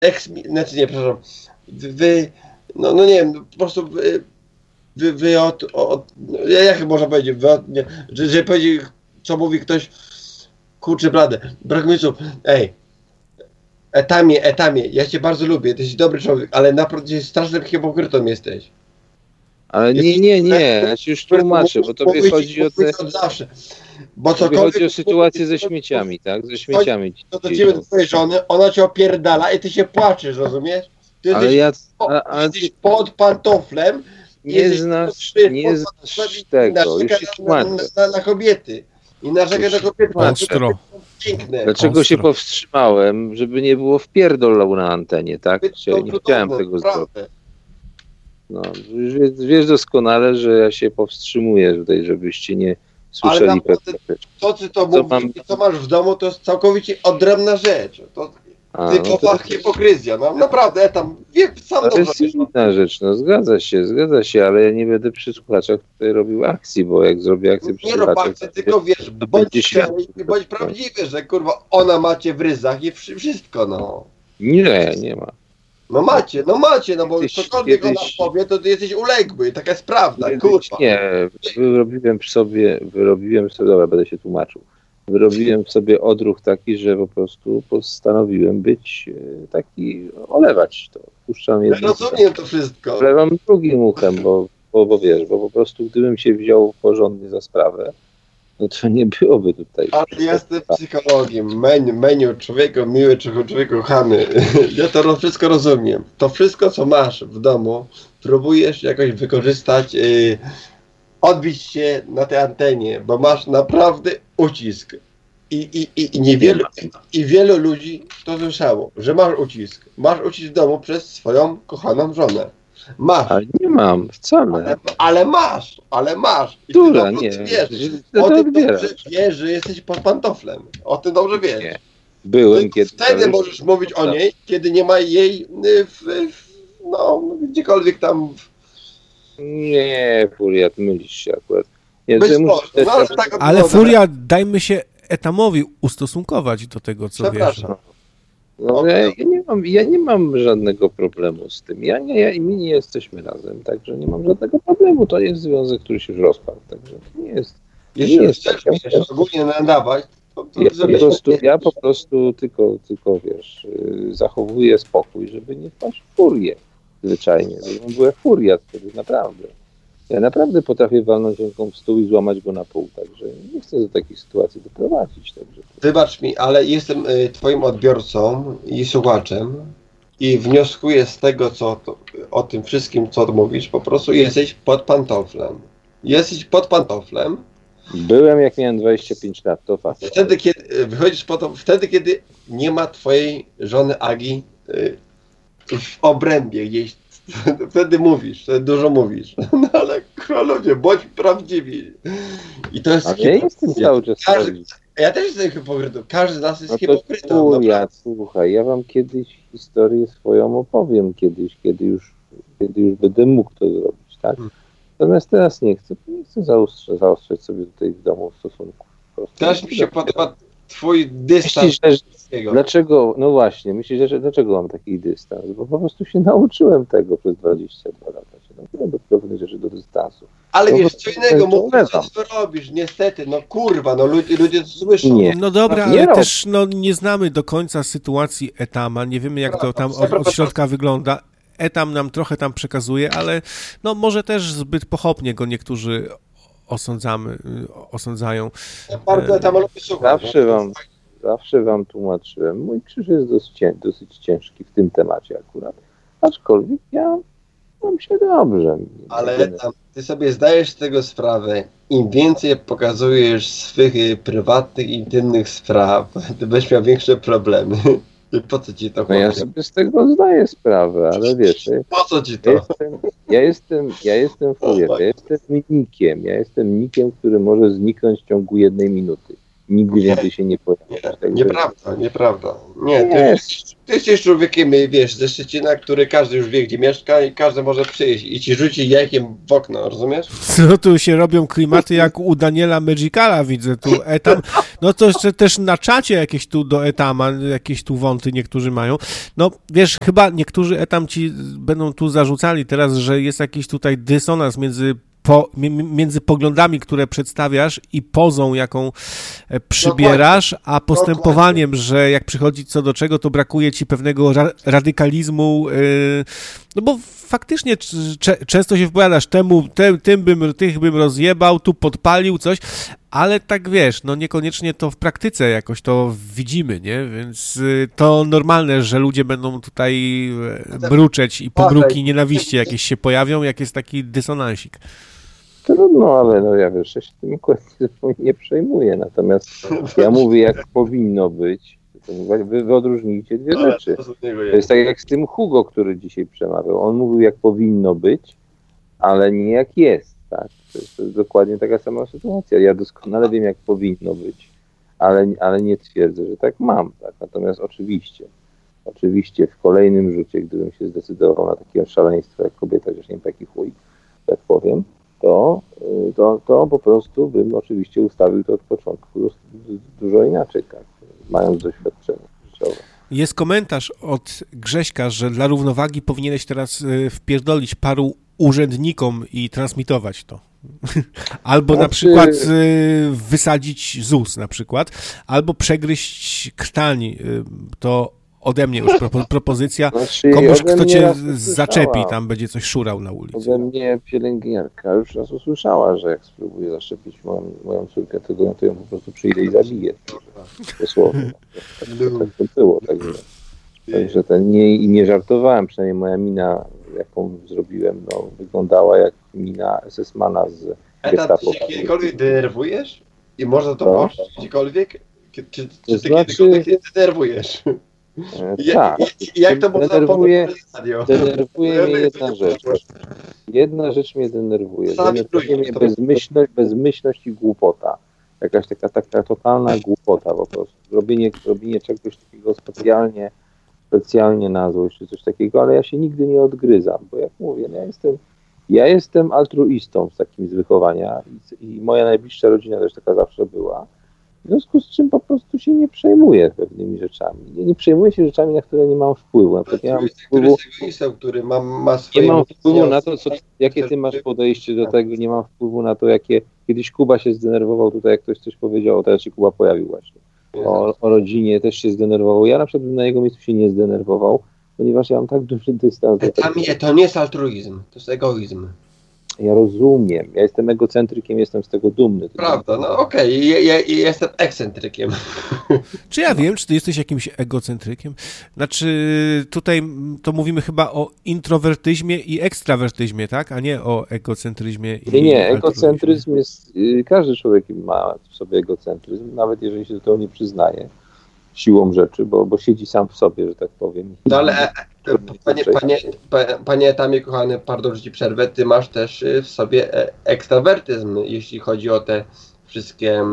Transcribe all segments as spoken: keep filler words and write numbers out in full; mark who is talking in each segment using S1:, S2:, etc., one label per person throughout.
S1: eks, znaczy nie, przepraszam, wy, no, no nie wiem, po prostu wy, wy, wy od, od jak można powiedzieć, wy od, nie, że, że powiedzieć, co mówi ktoś, kurczę blade, brak mi słów, ej, Etamie, Etamie, ja cię bardzo lubię, jesteś dobry człowiek, ale naprawdę strasznym hipokrytą jesteś.
S2: Ale nie, nie, nie, ja ci już tłumaczę, bo tobie chodzi o te...
S1: Od zawsze. Bo
S2: tobie chodzi o sytuację ze śmieciami, tak? Ze śmieciami.
S1: To do ciebie, do twojej żony, ona cię opierdala i ty się płaczesz, rozumiesz? Ty
S2: ale
S1: jesteś,
S2: ja...
S1: po,
S2: A,
S1: jesteś pod pantoflem.
S2: Nie znasz, nie znasz tego, już ci tłumaczę.
S1: Na, na, na kobiety. I narzeka na kobiety.
S3: Ostro.
S1: Piękne.
S2: Dlaczego
S3: Ostro.
S2: się powstrzymałem, żeby nie było wpierdolał na antenie, tak?
S1: To
S2: Nie chciałem
S1: cudowne,
S2: tego
S1: naprawdę.
S2: zrobić. No, wiesz, wiesz doskonale, że ja się powstrzymuję tutaj, żebyście nie słyszeli
S1: Ale naprawdę,
S2: rzeczy.
S1: to ty to
S2: Co
S1: mówisz
S2: mam-
S1: i co masz w domu, to jest całkowicie odrębna rzecz. To
S2: A,
S1: typowa
S2: no to-
S1: hipokryzja. No naprawdę, ja tam wiem, sam
S2: To
S1: dobrze
S2: jest
S1: wiesz. No.
S2: inna rzecz, no zgadza się, zgadza się, ale ja nie będę przy słuchaczach tutaj robił akcji, bo jak zrobię akcję przy
S1: Nie rób
S2: słuchaczach...
S1: akcji, tylko wiesz,
S2: to
S1: bądź
S2: będzie
S1: szczery
S2: świat.
S1: i bądź prawdziwy, że kurwa ona macie w ryzach i wszy- wszystko, no.
S2: Nie, nie ma.
S1: No macie, no macie, no bo
S2: Kiedyś-
S1: cokolwiek ona
S2: kiedyś-
S1: powie, to ty jesteś uległy, taka jest prawda,
S2: Kiedyś
S1: kurwa.
S2: Nie, wyrobiłem sobie, wyrobiłem sobie, dobra, będę się tłumaczył. Wyrobiłem sobie odruch taki, że po prostu postanowiłem być e, taki, olewać to. Puszczam
S1: Ja
S2: jednym
S1: rozumiem to wszystko.
S2: olewam drugim uchem, bo, bo, bo wiesz, bo po prostu gdybym się wziął porządnie za sprawę, no to nie byłoby tutaj.
S1: Ale jestem psychologiem, menu, menu człowieku, miły człowieku, kochany. Ja to ro- wszystko rozumiem. To wszystko, co masz w domu, próbujesz jakoś wykorzystać, yy, odbić się na tej antenie, bo masz naprawdę ucisk. I, i, i, i, niewielu, I wielu ludzi to słyszało, że masz ucisk. Masz ucisk w domu przez swoją kochaną żonę. Masz.
S2: Ale nie mam, wcale.
S1: Ale, ale masz, ale masz. I ty
S2: Która?
S1: dobrze
S2: Nie.
S1: wiesz.
S2: To
S1: O tym
S2: odbierasz.
S1: dobrze wiesz, że jesteś pod pantoflem. O tym dobrze wiesz.
S2: Nie. Byłem
S1: Tylko
S2: kiedyś.
S1: wtedy
S2: ale-
S1: możesz mówić o niej, kiedy nie ma jej y, w, w, no, gdziekolwiek tam. W,
S2: Nie, Furiat, mylisz się akurat. Nie,
S1: być
S2: to
S1: może.
S2: muszę-
S1: No, ale tak,
S3: Ale
S1: no,
S3: Furia, dajmy się Etamowi ustosunkować do tego, co wiesz.
S1: Przepraszam.
S2: No, ja, ja, nie mam, ja nie mam żadnego problemu z tym. Ja nie, ja, my nie jesteśmy razem, także nie mam żadnego problemu. To jest związek, który się już rozpadł, także to nie jest.
S1: Jeśli
S2: nie jest
S1: chcesz
S2: tak.
S1: mi jeszcze ogólnie nadawać, to, to
S2: Ja po,
S1: zrobię-
S2: prostu, ja po prostu tylko, tylko wiesz, yy, zachowuję spokój, żeby nie wpaść w furię zwyczajnie. Żebym była furia wtedy, naprawdę. Ja naprawdę potrafię walnąć ręką w stół i złamać go na pół, także nie chcę do takiej sytuacji doprowadzić. Także.
S1: Wybacz mi, ale jestem y, twoim odbiorcą i słuchaczem i wnioskuję z tego, co to, o tym wszystkim, co mówisz, po prostu jesteś pod pantoflem. Jesteś pod pantoflem.
S2: Byłem jak miałem dwadzieścia pięć lat, to fakt.
S1: Wtedy, kiedy y, wychodzisz po to, wtedy, kiedy nie ma twojej żony Agi y, w obrębie gdzieś, wtedy mówisz, wtedy dużo mówisz. No ale królowie, bądź prawdziwi. I to jest
S2: Ale ja jestem cały czas
S1: Każdy,
S2: prawdziwy.
S1: ja też jestem hipokrytą. Każdy z nas jest
S2: No to
S1: hipokrytą.
S2: furia, słuchaj, ja wam kiedyś historię swoją opowiem kiedyś, kiedy już, kiedy już będę mógł to zrobić, tak?
S1: Hmm.
S2: Natomiast teraz nie chcę, nie chcę zaostrzać, zaostrzać sobie tutaj w domu stosunków. Po prostu.
S1: Też mi się podoba twój dystans.
S2: Myślisz, że,
S1: wszystkiego.
S2: dlaczego, no właśnie, myślisz, że dlaczego mam taki dystans? Bo po prostu się nauczyłem tego przez dwadzieścia dwa lata. Się nauczyłem do pewnych rzeczy, do dystansu.
S1: Ale
S2: No
S1: wiesz,
S2: bo-
S1: co innego,
S2: to
S1: mówisz,
S2: ulegam.
S1: co ty robisz, niestety, no kurwa, no ludzie, ludzie to słyszą.
S2: Nie.
S3: No dobra,
S2: Nie
S3: ale
S2: rob.
S3: też no, nie znamy do końca sytuacji Etama, nie wiemy jak to tam od, od środka wygląda. Etam nam trochę tam przekazuje, ale no może też zbyt pochopnie go niektórzy osądzamy, osądzają.
S1: Ja bardzo tam lubię słuchać.
S2: Zawsze wam, zawsze wam tłumaczyłem. Mój krzyż jest dosyć, cię- dosyć ciężki w tym temacie akurat. Aczkolwiek ja mam się dobrze.
S1: Ale tam, ty sobie zdajesz z tego sprawę, im więcej pokazujesz swych y, prywatnych, intymnych spraw, ty będziesz miał większe problemy. I po co ci to
S2: No ja
S1: chłopie?
S2: sobie z tego zdaję sprawę, ale wiesz, ja
S1: Po co ci to?
S2: jestem, ja jestem, ja jestem furier, ja jestem nikiem, ja jestem nikiem, który może zniknąć w ciągu jednej minuty. nigdy więcej się nie pojawisz.
S1: Nie,
S2: Także...
S1: nieprawda, nieprawda. Nie, ty,
S2: Nie.
S1: jesteś- ty jesteś człowiekiem, wiesz, ze Szczecina, który każdy już wie, gdzie mieszka i każdy może przyjść i ci rzuci jajkiem w okno, rozumiesz?
S3: No tu się robią klimaty jak u Daniela Magicala, widzę tu etam. No to jeszcze też na czacie jakieś tu do etama, jakieś tu wąty niektórzy mają. No wiesz, chyba niektórzy etam ci będą tu zarzucali teraz, że jest jakiś tutaj dysonans między Po, między poglądami, które przedstawiasz i pozą, jaką przybierasz, a postępowaniem, że jak przychodzi co do czego, to brakuje ci pewnego ra- radykalizmu, yy, no bo faktycznie cze- często się wypowiadasz, temu, te, tym bym, tych bym rozjebał, tu podpalił coś, ale tak wiesz, no niekoniecznie to w praktyce jakoś to widzimy, nie? Więc yy, to normalne, że ludzie będą tutaj bruczeć i pomruki nienawiści jakieś się pojawią, jak jest taki dysonansik.
S2: Trudno, ale no ja wiesz, ja się tym nie przejmuję. Natomiast ja mówię, jak powinno być. Wy, wy odróżnijcie dwie rzeczy. To jest tak jak z tym Hugo, który dzisiaj przemawiał. On mówił, jak powinno być, ale nie jak jest. Tak? To jest, to jest dokładnie taka sama sytuacja. Ja doskonale wiem, jak powinno być, ale, ale nie twierdzę, że tak mam. Tak? Natomiast oczywiście, oczywiście w kolejnym rzucie, gdybym się zdecydował na takie szaleństwo jak kobieta, chociaż nie wiem, taki chuj, tak powiem, to, to, to po prostu bym oczywiście ustawił to od początku dużo inaczej, tak, mając doświadczenie życiowe.
S3: Jest komentarz od Grześka, że dla równowagi powinieneś teraz wpierdolić paru urzędnikom i transmitować to. Albo znaczy... na przykład wysadzić Z U S na przykład, albo przegryźć krtań. To ode mnie już propo- propozycja. Znaczy, komuś, kto cię zaczepi, tam będzie coś szurał na ulicy.
S2: Ode mnie pielęgniarka już raz usłyszała, że jak spróbuję zaszczepić moją, moją córkę, to, to ją po prostu przyjdę i zabiję. Dosłownie. Tak, tak, tak to było. Także, także ten, nie, nie żartowałem, przynajmniej moja mina, jaką zrobiłem, no, wyglądała jak mina es es mana z
S1: Eta, ty się kiedykolwiek denerwujesz? I można to poszć gdziekolwiek? Czy, czy, czy ty znaczy... kiedykolwiek się denerwujesz?
S2: E, tak.
S1: Jak, jak to można
S2: denerwuje, denerwuje mnie jedna rzecz. Jedna rzecz mnie denerwuje. Denerwuje mnie bezmyślność, bezmyślność i głupota. Jakaś taka, taka totalna głupota po prostu. Robienie, robienie czegoś takiego specjalnie, specjalnie na złość czy coś takiego, ale ja się nigdy nie odgryzam, bo jak mówię, ja jestem, ja jestem altruistą z takim z wychowania i, i moja najbliższa rodzina też taka zawsze była. W związku z czym po prostu się nie przejmuję pewnymi rzeczami. Nie, nie przejmuję się rzeczami, na które nie mam wpływu. Na przykład nie mam wpływu,
S1: który ma, ma swoje
S2: nie mam wpływu na to, co, jakie ty masz podejście do tego, nie mam wpływu na to, jakie... Kiedyś Kuba się zdenerwował tutaj, jak ktoś coś powiedział, teraz się Kuba pojawił właśnie. O, o rodzinie też się zdenerwował. Ja na przykład bym na jego miejscu się nie zdenerwował, ponieważ ja mam tak duży dystans.
S1: Tam nie, to nie jest altruizm, to jest egoizm.
S2: Ja rozumiem, ja jestem egocentrykiem, jestem z tego dumny.
S1: Prawda, no okej, okay. ja, ja, ja jestem ekscentrykiem.
S3: Czy ja wiem, czy ty jesteś jakimś egocentrykiem? Znaczy, tutaj to mówimy chyba o introwertyzmie i ekstrawertyzmie, tak? A nie o egocentryzmie i
S2: Nie, nie, egocentryzm jest, każdy człowiek ma w sobie egocentryzm, nawet jeżeli się do tego nie przyznaje siłą rzeczy, bo, bo siedzi sam w sobie, że tak powiem.
S1: No ale panie, panie, panie Etamie, kochany, pardon, że ci przerwę, ty masz też w sobie ekstrawertyzm, jeśli chodzi o te wszystkie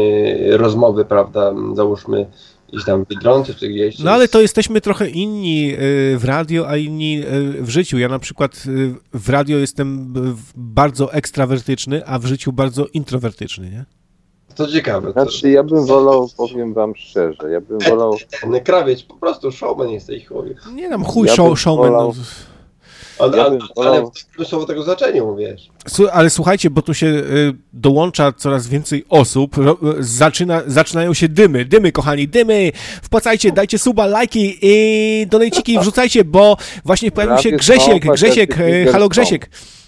S1: rozmowy, prawda, załóżmy gdzieś tam w Biedronce czy gdzieś.
S3: No ale to jesteśmy trochę inni w radio, a inni w życiu. Ja na przykład w radio jestem bardzo ekstrawertyczny, a w życiu bardzo introwertyczny, nie?
S1: To ciekawe.
S2: Znaczy, ja bym wolał, powiem wam szczerze, ja bym wolał...
S1: Ten krawiec, po prostu showman jesteś, chuj.
S3: Nie tam chuj, ja show, showman. Wolał... No.
S1: Ale, ja ale, wolał... ale w słowo tego znaczeniu, wiesz.
S3: Ale słuchajcie, bo tu się y, dołącza coraz więcej osób, ro, zaczyna, zaczynają się dymy, dymy, kochani, dymy, wpłacajcie, dajcie suba, lajki i donejciki wrzucajcie, bo właśnie pojawił się Grzesiek, Grzesiek, y, halo Grzesiek.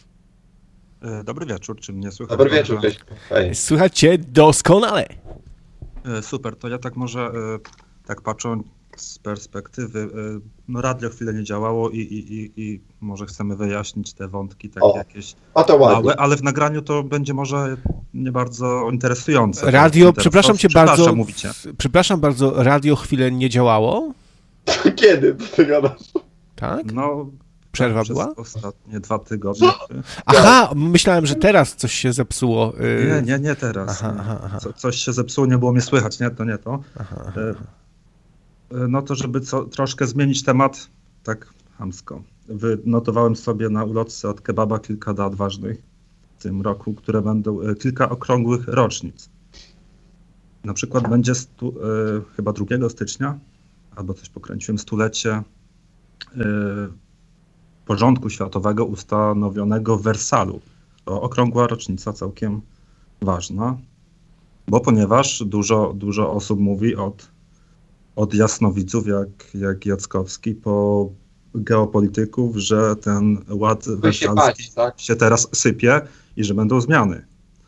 S4: Dobry wieczór, czy mnie słychać?
S1: Dobry wieczór, Grzesiek.
S3: Słychać cię doskonale.
S4: Super, to ja tak może, tak patrząc z perspektywy, no radio chwilę nie działało i, i, i, i może chcemy wyjaśnić te wątki takie o, jakieś
S1: o to
S4: małe, ale w nagraniu to będzie może nie bardzo interesujące.
S3: Radio, przepraszam cię przepraszam, bardzo, mówicie. przepraszam bardzo, radio chwilę nie działało?
S1: Kiedy ty gadasz?
S3: Tak?
S4: No...
S3: przerwa
S4: przez
S3: była?
S4: ostatnie dwa tygodnie.
S3: Aha, myślałem, że teraz coś się zepsuło.
S4: Nie, nie, nie teraz.
S3: Aha, aha, aha.
S4: Co, coś się zepsuło, nie było mnie słychać, nie, to nie to.
S3: Aha, aha.
S4: No to żeby co, troszkę zmienić temat, tak chamsko. Wynotowałem sobie na ulotce od kebaba kilka dat ważnych w tym roku, które będą kilka okrągłych rocznic. Na przykład będzie stu, y, chyba drugiego stycznia, albo coś pokręciłem, stulecie y, porządku światowego ustanowionego w Wersalu. To okrągła rocznica, całkiem ważna, bo ponieważ dużo, dużo osób mówi od, od jasnowidzów, jak, jak Jackowski, po geopolityków, że ten ład wersalski
S1: bać, tak?
S4: się teraz sypie i że będą zmiany.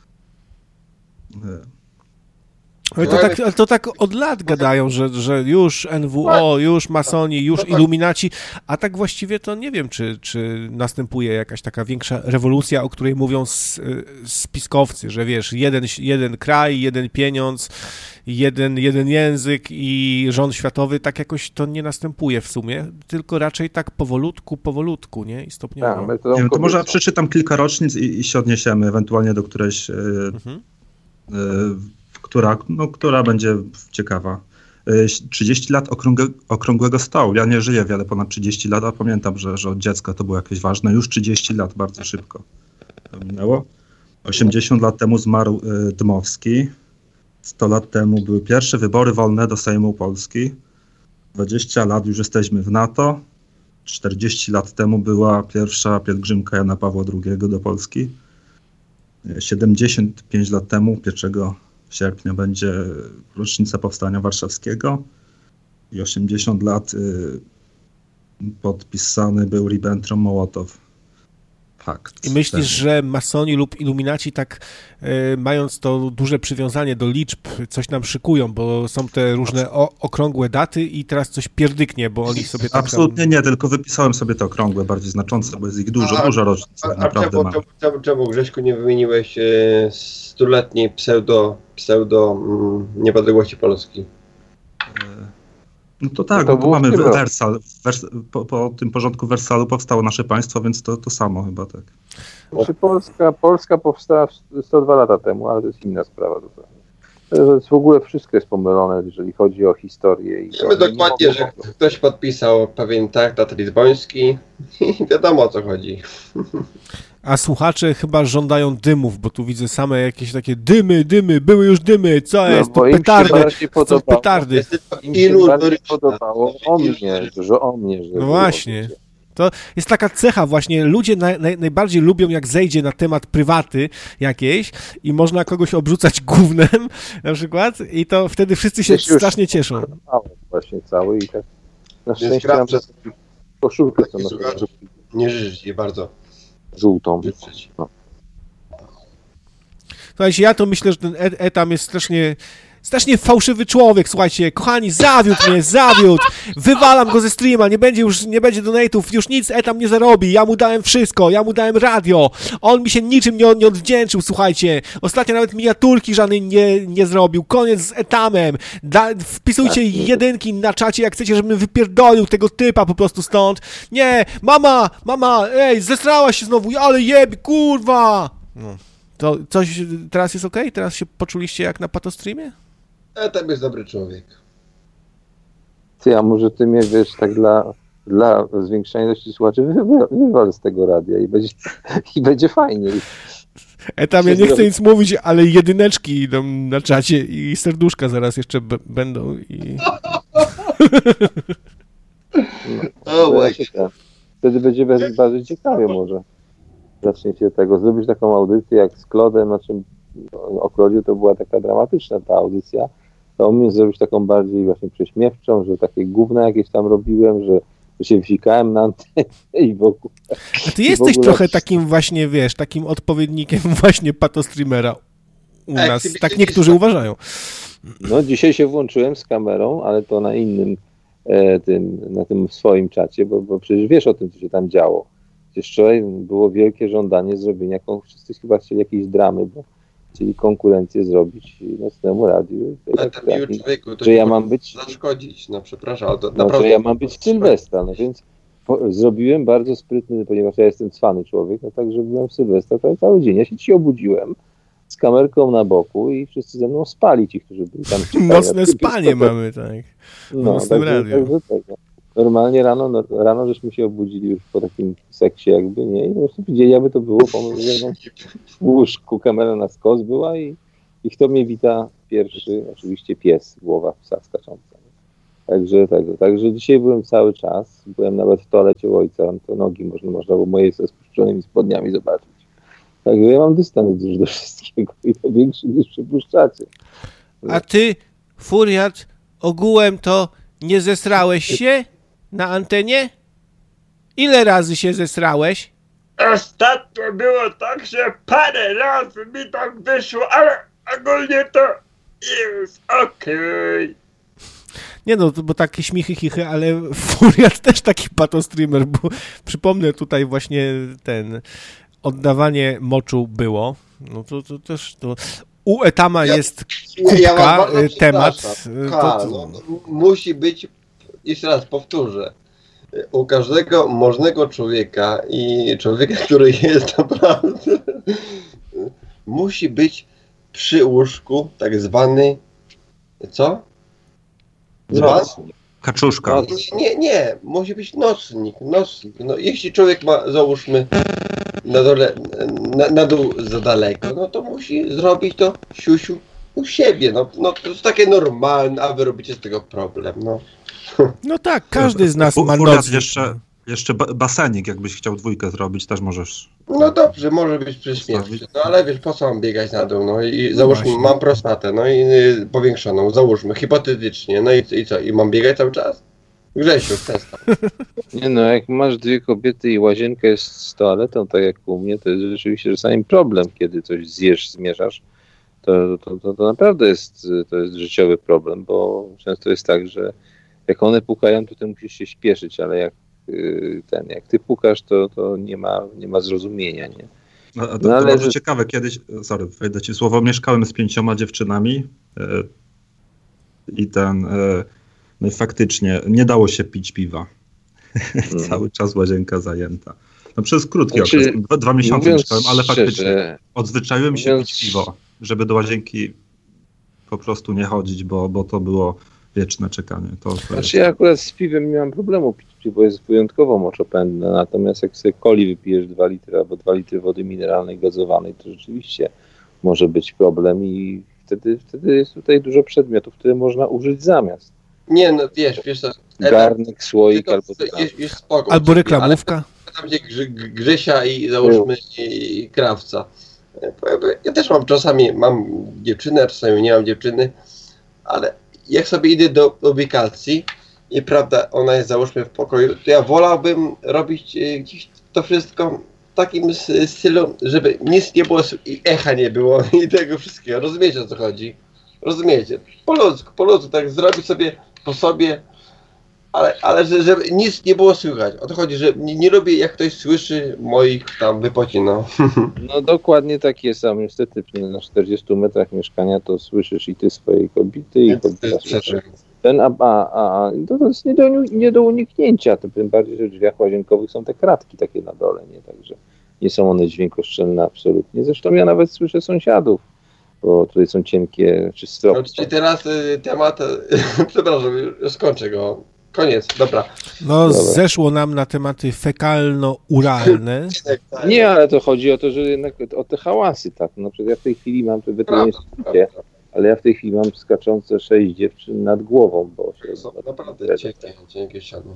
S3: Ale to tak, ale to tak od lat gadają, że, że już N W O, już masoni, już iluminaci, a tak właściwie to nie wiem, czy, czy następuje jakaś taka większa rewolucja, o której mówią s, spiskowcy, że wiesz, jeden, jeden kraj, jeden pieniądz, jeden, jeden język i rząd światowy, tak jakoś to nie następuje w sumie, tylko raczej tak powolutku, powolutku, nie? I stopniowo.
S2: Tak,
S4: nie wiem, to może przeczytam kilka rocznic i, i się odniesiemy ewentualnie do którejś,
S3: Mhm.
S4: y, y, która, no, która będzie ciekawa. trzydzieści lat okrągłe, okrągłego stołu. Ja nie żyję wiele ponad trzydzieści lat, a pamiętam, że, że od dziecka to było jakieś ważne. Już trzydzieści lat, bardzo szybko to minęło. osiemdziesiąt lat temu zmarł y, Dmowski. sto lat temu były pierwsze wybory wolne do Sejmu Polski. dwadzieścia lat już jesteśmy w NATO. czterdzieści lat temu była pierwsza pielgrzymka Jana Pawła drugiego do Polski. siedemdziesiąt pięć lat temu, pierwszego sierpnia, będzie rocznica Powstania Warszawskiego i osiemdziesiąt lat y, podpisany był Ribbentrop-Mołotow pakt.
S3: I myślisz,
S4: Wtedy.
S3: że masoni lub iluminaci tak y, mając to duże przywiązanie do liczb, coś nam szykują, bo są te różne o, okrągłe daty i teraz coś pierdyknie, bo oni sobie tak
S4: Absolutnie
S3: tam...
S4: nie, tylko wypisałem sobie te okrągłe, bardziej znaczące, bo jest ich dużo,
S1: A-
S4: dużo rocznic
S1: A,
S4: tak
S1: a
S4: naprawdę
S1: czemu,
S4: mam.
S1: czemu, czemu, czemu, Grześku, nie wymieniłeś e, stuletniej pseudo, pseudo mm, niepodległości Polski?
S4: No to tak,
S2: To
S4: no to
S2: było
S4: mamy
S2: w tym roku.
S4: Wersal. Wers, po, po tym porządku Wersalu powstało nasze państwo, więc to, to samo chyba tak.
S2: Znaczy Polska, Polska powstała sto dwa lata temu, ale to jest inna sprawa zupełnie. To jest w ogóle wszystko jest pomylone, jeżeli chodzi o historię. I
S1: Wiemy dokładnie, że ktoś podpisał pewien traktat lizboński i wiadomo, o co chodzi.
S3: A słuchacze chyba żądają dymów, bo tu widzę same jakieś takie dymy, dymy, były już dymy, co
S2: No,
S3: jest,
S2: bo
S3: to
S2: im się
S3: petardy,
S2: bardziej
S3: chcą
S2: podobało.
S3: petardy.
S1: Jest tylko
S2: Im się
S1: ilu
S2: bardziej
S1: liryczna.
S2: podobało o mnie, że o mnie. Że
S3: No właśnie. To jest taka cecha właśnie, ludzie naj, naj, najbardziej lubią, jak zejdzie na temat prywaty jakiejś i można kogoś obrzucać gównem na przykład i to wtedy wszyscy się
S2: Jest już-
S3: strasznie cieszą.
S2: Właśnie cały i tak. Na
S1: Jest
S2: szczęście
S1: gra
S2: mam
S1: przez
S2: koszulkę co
S1: takich
S2: na
S1: słuchaczów. Nie życzę ci bardzo.
S2: żółtą.
S1: Życzę.
S2: No.
S3: Słuchajcie, ja to myślę, że ten et- etam jest strasznie, strasznie fałszywy człowiek, słuchajcie, kochani, zawiódł mnie, zawiódł, wywalam go ze streama, nie będzie już, nie będzie donate'ów, już nic etam nie zarobi, ja mu dałem wszystko, ja mu dałem radio, on mi się niczym nie, nie odwdzięczył, słuchajcie, ostatnio nawet miniaturki żadnej nie, nie zrobił, koniec z etamem, da, wpisujcie jedynki na czacie, jak chcecie, żebym wypierdolił tego typa po prostu stąd, nie, mama, mama, ej, zesrała się znowu, ale jeb, kurwa, no. To coś teraz jest okej? Teraz się poczuliście jak na patostreamie?
S1: E, tam jest dobry człowiek.
S2: Ty, a może ty mnie, wiesz, tak dla, dla zwiększenia ilości słuchaczy wywal, wywal z tego radia i będzie, i będzie fajnie.
S3: E, tam ja nie chcę nic mówić, ale jedyneczki idą na czacie i serduszka zaraz jeszcze b- będą i...
S1: O,
S2: No,
S1: łaj.
S2: wtedy będzie bez- bardzo ciekawie może. Zaczniecie tego, zrobić taką audycję jak z Klodem, znaczy o Klodzie to była taka dramatyczna ta audycja, to u mnie zrobić taką bardziej właśnie prześmiewczą, że takie gówna jakieś tam robiłem, że, że się wsikałem na antenę i wokół.
S3: A ty jesteś
S2: ogóle-
S3: trochę takim właśnie, wiesz, takim odpowiednikiem właśnie patostreamera u
S1: Ej,
S3: nas.
S1: ty
S3: Tak
S1: widzisz,
S3: niektórzy
S1: że-
S3: uważają.
S2: No dzisiaj się włączyłem z kamerą, ale to na innym e, tym, na tym swoim czacie, bo, bo przecież wiesz o tym, co się tam działo. Przecież wczoraj było wielkie żądanie zrobienia, kon- wszyscy chyba chcieli jakiejś dramy, bo chcieli konkurencję zrobić Nocnemu Radiu.
S1: Ale
S2: Tak,
S1: tam
S2: tak,
S1: miły człowieku, to
S2: że
S1: nie
S2: ja
S1: może
S2: mam być,
S1: zaszkodzić, no przepraszam, ale to
S2: no,
S1: naprawdę...
S2: że ja mam być Sylwestra, no więc po, zrobiłem bardzo sprytny, ponieważ ja jestem cwany człowiek, no tak, że byłem w Sylwestra prawie cały dzień. Ja się dzisiaj obudziłem z kamerką na boku i wszyscy ze mną spali, ci, którzy byli tam.
S3: Nocne spanie mamy, tak.
S2: No,
S3: nocnym
S2: także,
S3: radiu.
S2: także tak, no. Normalnie rano, no, rano żeśmy się obudzili już po takim seksie jakby, nie? I po prostu widzieli, jakby to było, pomyślałem, w łóżku kamera na skos była i, i kto mnie wita pierwszy? Oczywiście pies, głowa psa skacząca. Także, także, także dzisiaj byłem cały czas, byłem nawet w toalecie u ojca, to nogi można, można było moje ze spuszczonymi spodniami zobaczyć. Także ja mam dystans już do wszystkiego i to większy niż przypuszczacie.
S3: A ty, Furiat, ogółem to nie zesrałeś się na antenie? Ile razy się zesrałeś?
S1: Ostatnio było tak, że parę razy mi tak wyszło, ale ogólnie to jest okej.
S3: Nie no, bo takie śmichy, chichy, ale Furiat też taki patostreamer, bo przypomnę tutaj właśnie ten oddawanie moczu było. No to, to też to... U Etama ja, jest kubka, ja, ja temat.
S1: Ha, to, to... No, musi być, jeszcze raz powtórzę, u każdego możnego człowieka i człowieka, który jest naprawdę, musi być przy łóżku tak zwany, co? Dzban?
S4: Kaczuszka.
S1: Nie, nie, nie, musi być nocnik, nocnik. No, jeśli człowiek ma, załóżmy, na dole, na, na dół za daleko, no to musi zrobić to siusiu u siebie, no, no to jest takie normalne, a wy robicie z tego problem, no.
S3: No tak, każdy z nas ma
S4: Furiat
S3: nocnik.
S4: jeszcze, jeszcze basenik, jakbyś chciał dwójkę zrobić, też możesz.
S1: No dobrze, może być przy śmierci, no ale wiesz, po co mam biegać na dół, no i załóżmy, no mam prostatę, no i y, powiększoną, załóżmy, hipotetycznie, no i, i co, i mam biegać cały czas? Grzesiu, przestań.
S2: Nie no, jak masz dwie kobiety i łazienka jest z toaletą, tak jak u mnie, to jest rzeczywiście czasami problem, kiedy coś zjesz, zmierzasz, to, to, to, to naprawdę jest, to jest życiowy problem, bo często jest tak, że jak one pukają, to ty musisz się śpieszyć, ale jak ten, jak ty pukasz, to, to nie ma, nie ma zrozumienia, nie?
S4: No, to, to
S2: ale
S4: bardzo
S2: że...
S4: ciekawe, kiedyś, sorry, wejdę ci słowo, mieszkałem z pięcioma dziewczynami yy, i ten, yy, no i faktycznie nie dało się pić piwa. Hmm. Cały czas łazienka zajęta. No przez krótki znaczy, okres, dwa, dwa miesiące mieszkałem, ale
S2: szczerze,
S4: faktycznie odzwyczaiłem się
S2: mówiąc...
S4: pić piwo, żeby do łazienki po prostu nie chodzić, bo, bo to było wieczne czekanie. To, to
S2: znaczy
S4: jest...
S2: ja akurat z piwem nie mam problemu pić piwo, jest wyjątkowo moczopędne, natomiast jak sobie coli wypijesz dwa litry albo dwa litry wody mineralnej gazowanej, to rzeczywiście może być problem i wtedy, wtedy jest tutaj dużo przedmiotów, które można użyć zamiast.
S1: Nie no, wiesz, wiesz co...
S2: Garnek, słoik albo...
S1: Jest, jest spoko,
S3: albo reklamówka.
S1: Ale tam gdzie Grze, Grzesia i załóżmy i, i Krawca. Ja też mam czasami, mam dziewczynę, czasami nie mam dziewczyny, ale jak sobie idę do ubikacji i prawda, ona jest załóżmy w pokoju, to ja wolałbym robić e, gdzieś to wszystko w takim stylu, żeby nic nie było i echa nie było i tego wszystkiego. Rozumiecie, o co chodzi? Rozumiecie? Po ludzku, po ludzku, tak zrobić sobie po sobie, ale, ale że, żeby nic nie było słychać. O to chodzi, że nie, nie lubię, jak ktoś słyszy moich tam wypocin, no.
S2: No dokładnie tak jest, a niestety na czterdziestu metrach mieszkania to słyszysz i ty swojej kobiety i kobieta słyszy. Ten, a, a, a to jest nie do, nie do uniknięcia, to tym bardziej, że w drzwiach łazienkowych są te kratki takie na dole, nie? Także nie są one dźwiękoszczelne absolutnie. Zresztą ja nawet słyszę sąsiadów, bo tutaj są cienkie czy stropy.
S1: No, czyli teraz y, temat, y, przepraszam, już skończę go. Koniec, dobra.
S3: No
S2: dobra.
S3: Zeszło nam na tematy fekalno-uralne.
S2: Nie, ale to chodzi o to, że jednak o te hałasy, tak. No przecież ja w tej chwili mam, to wy to nie słyszycie, ale ja w tej chwili mam skaczące sześć dziewczyn nad głową, bo się...
S1: Są naprawdę cienkie, cienkie ściany.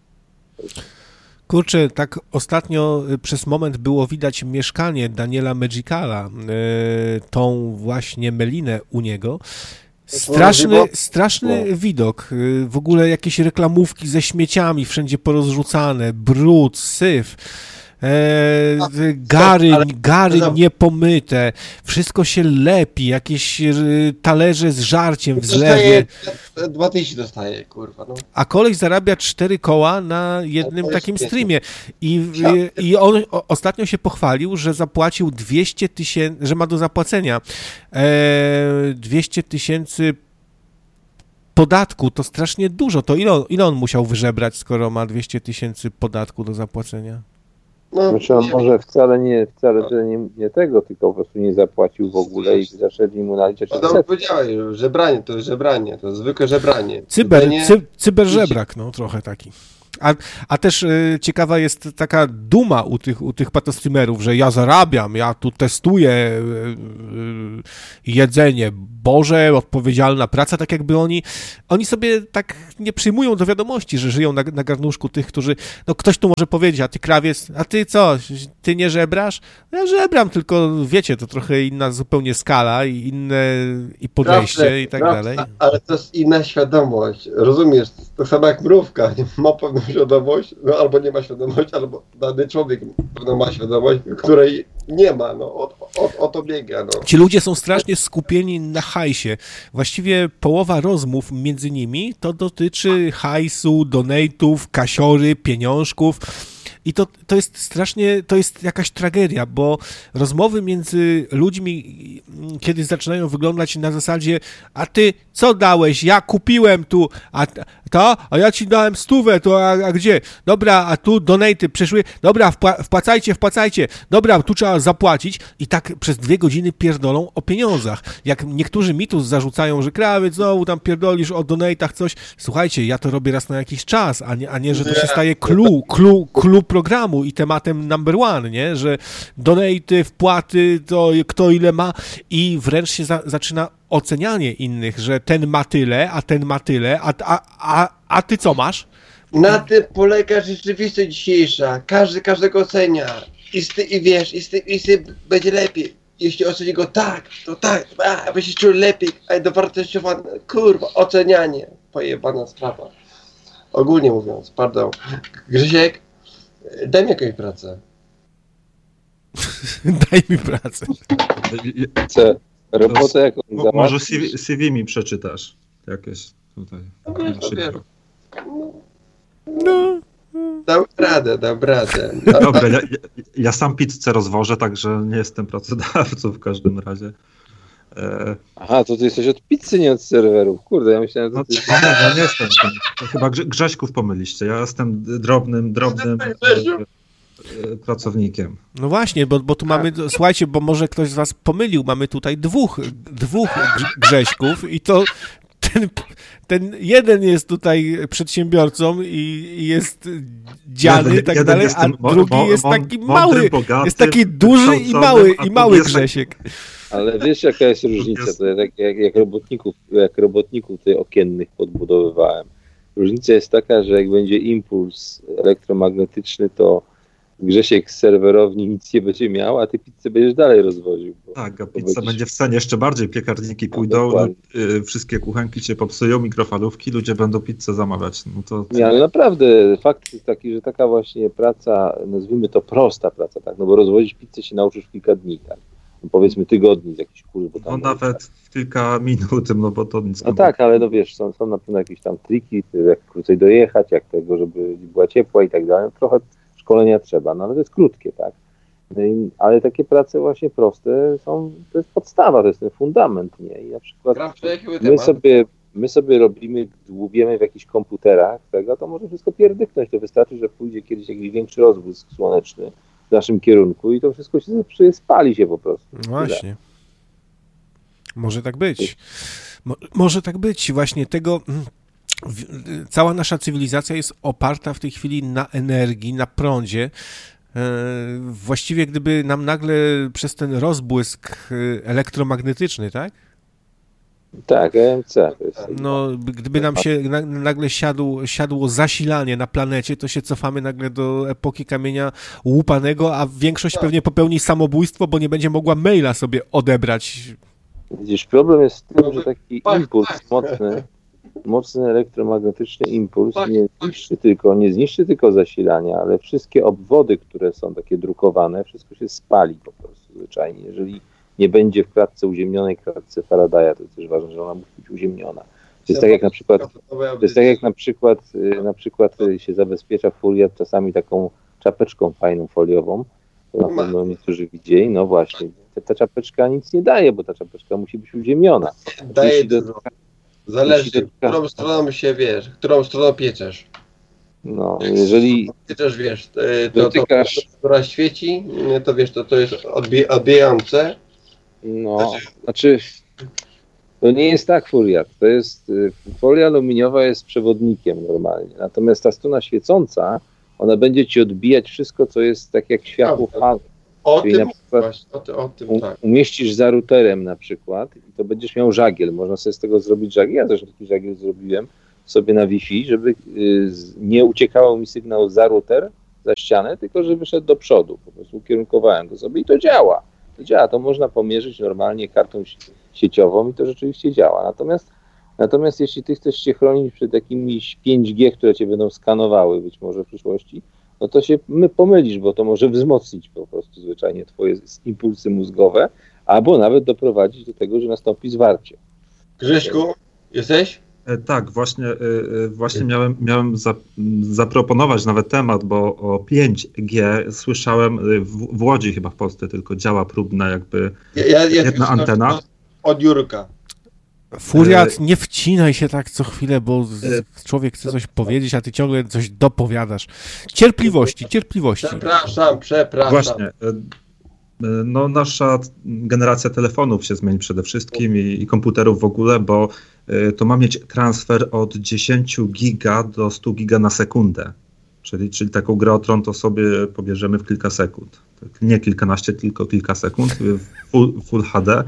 S3: Kurczę, tak ostatnio przez moment było widać mieszkanie Daniela Magicala, yy, tą właśnie melinę u niego. Straszny, straszny widok. W ogóle jakieś reklamówki ze śmieciami wszędzie porozrzucane, brud, syf, e, gary, gary niepomyte, wszystko się lepi, jakieś talerze z żarciem w zlewie.
S1: Dwa tysiące dostaje, kurwa. No.
S3: A koleś zarabia cztery koła na jednym takim streamie. I, i, i on o, ostatnio się pochwalił, że zapłacił dwieście tysięcy, że ma do zapłacenia e, dwieście tysięcy podatku to strasznie dużo. To ile on, ile on musiał wyżebrać, skoro ma dwieście tysięcy podatku do zapłacenia?
S1: No,
S2: Znaczy on
S1: nie,
S2: może wcale nie, wcale że nie, nie tego, tylko po prostu nie zapłacił w ogóle i zaczęli mu naliczać
S1: no,
S2: odsetki.
S1: powiedziałeś, że żebranie to jest żebranie, to jest zwykłe żebranie.
S3: Cyber,
S1: Żebranie-
S3: cy, cyberżebrak, no trochę taki. A, a też y, ciekawa jest taka duma u tych, u tych patostreamerów, że ja zarabiam, ja tu testuję y, y, jedzenie, Boże, odpowiedzialna praca, tak jakby oni, oni sobie tak nie przyjmują do wiadomości, że żyją na, na garnuszku tych, którzy, no ktoś tu może powiedzieć, a ty krawiec, a ty co, ty nie żebrasz? No ja żebram, tylko wiecie, to trochę inna zupełnie skala i inne i podejście
S1: Prawda,
S3: i tak
S1: prawda,
S3: dalej.
S1: Ale to jest inna świadomość, rozumiesz? To samo jak mrówka, nie ma pewną świadomość, no albo nie ma świadomości, albo dany człowiek pewno ma świadomość, której nie ma, no o, o, o to biega, no.
S3: Ci ludzie są strasznie skupieni na hajsie. Właściwie połowa rozmów między nimi to dotyczy hajsu, donate'ów, kasiory, pieniążków. I to, to jest strasznie, to jest jakaś tragedia, bo rozmowy między ludźmi, kiedy zaczynają wyglądać na zasadzie, a ty co dałeś? Ja kupiłem tu, a to, a ja ci dałem stówę, to a, a gdzie? Dobra, a tu donaty przyszły, dobra, wpła- wpłacajcie, wpłacajcie, dobra, tu trzeba zapłacić i tak przez dwie godziny pierdolą o pieniądzach. Jak niektórzy mi tu zarzucają, że krawiec znowu tam pierdolisz o donatach coś, słuchajcie, ja to robię raz na jakiś czas, a nie, a nie że to się staje clue, clue, clue programu i tematem number one, nie? Że donaty, wpłaty, to kto ile ma i wręcz się za, zaczyna ocenianie innych, że ten ma tyle, a ten ma tyle, a, a, a, a ty co masz?
S1: Na tym polega rzeczywistość dzisiejsza. Każdy każdego ocenia. I, z ty, i wiesz, i z, ty, i z tym będzie lepiej. Jeśli oceni go tak, to tak, a by się czuł lepiej, a dowartościowane. Kurwa, ocenianie. Pojebana sprawa. Ogólnie mówiąc, pardon. Grzesiek, daj mi jakąś pracę.
S3: Daj mi pracę.
S2: Chcę robotę jaką
S4: Mo- Może C V, C V mi przeczytasz jakieś tutaj.
S1: No wiesz, no wiesz.
S4: Szybko.
S3: No.
S1: Dam radę, dam radę.
S4: Dobra, ja, ja, ja sam pizzę rozwożę, także nie jestem pracodawcą w każdym razie. E,
S2: Aha, to ty jesteś od pizzy, nie od serwerów. Kurde, ja myślałem, że
S4: no,
S2: ty...
S4: nie, ja nie jestem. To chyba Grze- Grześków pomyliście. Ja jestem drobnym, drobnym e, pracownikiem.
S3: No właśnie, bo, bo tu mamy, słuchajcie, bo może ktoś z was pomylił, mamy tutaj dwóch, dwóch Grz- Grześków i to ten, ten jeden jest tutaj przedsiębiorcą i, i jest dziany i tak
S4: jeden
S3: dalej,
S4: jest
S3: a
S4: tym mo-
S3: drugi
S4: mo-
S3: jest
S4: mo-
S3: taki
S4: mądrym,
S3: mały,
S4: bogatym,
S3: jest taki duży i
S4: wykształconym,
S3: mały,
S4: a
S3: i
S4: tu
S3: mały
S4: jest taki-
S3: Grzesiek.
S2: Ale wiesz, jaka jest różnica? To ja tak, jak, jak robotników, jak robotników tutaj okiennych podbudowywałem. Różnica jest taka, że jak będzie impuls elektromagnetyczny, to Grzesiek z serwerowni nic nie będzie miał, a ty pizzę będziesz dalej rozwoził. Bo
S4: Tak, a
S2: to
S4: pizza
S2: będziesz-
S4: będzie w cenie jeszcze bardziej. Piekarniki
S2: No,
S4: pójdą,
S2: dokładnie.
S4: y, wszystkie kuchenki się popsują, mikrofalówki, ludzie będą pizzę zamawiać. No to
S2: Nie, ale naprawdę fakt jest taki, że taka właśnie praca, nazwijmy to prosta praca, tak, no bo rozwozić pizzę się nauczysz w kilka dni, tak, no powiedzmy tygodni, jakiś kurs, bo
S4: no,
S2: tam...
S4: nawet w kilka minut, no bo to nic.
S2: No tak, ale no wiesz, są, są na pewno jakieś tam triki, jak krócej dojechać, jak tego, żeby była ciepła i tak dalej, no trochę szkolenia trzeba, no ale to jest krótkie, tak, no i, ale takie prace właśnie proste są, to jest podstawa, to jest ten fundament, nie, i na przykład
S1: Gram w jakiego
S2: my
S1: temat?
S2: sobie, my sobie robimy, dłubiemy w jakichś komputerach tego, to może wszystko pierdyknąć, to wystarczy, że pójdzie kiedyś jakiś większy rozbłysk słoneczny w naszym kierunku i to wszystko się zepsuje, spali się po prostu.
S3: No właśnie. Może tak być. Mo- może tak być. Właśnie tego... w- Cała nasza cywilizacja jest oparta w tej chwili na energii, na prądzie. E, Właściwie gdyby nam nagle przez ten rozbłysk e, elektromagnetyczny, tak?
S2: Tak, E M C. To jest,
S3: No, gdyby nam się na, nagle siadł, siadło zasilanie na planecie, to się cofamy nagle do epoki kamienia łupanego, a większość pewnie popełni samobójstwo, bo nie będzie mogła maila sobie odebrać.
S2: Widzisz, problem jest z tym, że taki
S1: Tak,
S2: impuls
S1: tak.
S2: mocny, mocny elektromagnetyczny impuls
S1: Tak,
S2: nie
S1: tak.
S2: zniszczy tylko, nie zniszczy tylko zasilania, ale wszystkie obwody, które są takie drukowane, wszystko się spali po prostu zwyczajnie. Jeżeli nie będzie w klatce uziemnionej, klatce Faradaya, to jest też ważne, że ona musi być uziemniona. To jest tak jak na przykład, to jest tak jak na przykład, y, na przykład y, się zabezpiecza furiat czasami taką czapeczką fajną foliową, to na
S1: Ma.
S2: pewno niektórzy widzieli, no właśnie, ta, ta czapeczka nic nie daje, bo ta czapeczka musi być uziemniona.
S1: Daje
S2: Jeśli, do,
S1: dużo. Zależy, którą stroną się, wiesz, którą stroną pieczesz.
S2: No, jeżeli
S1: Pieczesz, wiesz, to,
S2: dotykasz...
S1: to, to, która świeci, to wiesz, to, to jest odbij, odbijające.
S2: No, znaczy, to nie jest tak, furiat. To jest, folia aluminiowa jest przewodnikiem normalnie. Natomiast ta strona świecąca, ona będzie ci odbijać wszystko, co jest tak jak światło fal.
S1: O
S2: Czyli
S1: tym,
S2: na przykład
S1: właśnie, o, ty, o tym, tak.
S2: Umieścisz za routerem na przykład i to będziesz miał żagiel. Można sobie z tego zrobić żagiel. Ja też taki żagiel zrobiłem sobie na Wi-Fi, żeby nie uciekało mi sygnał za router, za ścianę, tylko żeby szedł do przodu. Po prostu ukierunkowałem go sobie i to działa. To działa. To można pomierzyć normalnie kartą sieciową i to rzeczywiście działa. Natomiast, natomiast jeśli ty chcesz się chronić przed jakimiś pięć G, które cię będą skanowały być może w przyszłości, no to się my pomylisz, bo to może wzmocnić po prostu zwyczajnie twoje impulsy mózgowe, albo nawet doprowadzić do tego, że nastąpi zwarcie.
S1: Grześku, jesteś?
S4: E, tak, właśnie, e, właśnie miałem, miałem za, zaproponować nawet temat, bo o pięć G słyszałem, w, w Łodzi chyba w Polsce tylko działa próbna jakby
S1: ja, ja, ja
S4: jedna antena.
S1: Od Jurka.
S3: Furiat, nie wcinaj się tak co chwilę, bo człowiek chce coś powiedzieć, a ty ciągle coś dopowiadasz. Cierpliwości, cierpliwości.
S1: Przepraszam, przepraszam.
S4: Właśnie. No, nasza generacja telefonów się zmieni przede wszystkim i, i komputerów w ogóle, bo to ma mieć transfer od dziesięć giga do stu giga na sekundę. Czyli, czyli taką grę o Tron to sobie pobierzemy w kilka sekund. Nie kilkanaście, tylko kilka sekund. Full, full H D